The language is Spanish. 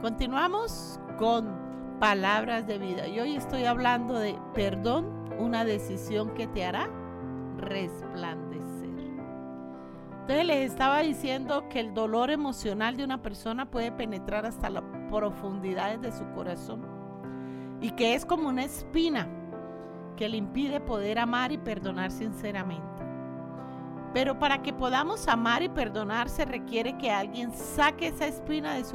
Continuamos con palabras de vida y hoy estoy hablando de perdón, una decisión que te hará resplandecer. Entonces les estaba diciendo que el dolor emocional de una persona puede penetrar hasta las profundidades de su corazón y que es como una espina que le impide poder amar y perdonar sinceramente. Pero para que podamos amar y perdonar se requiere que alguien saque esa espina de su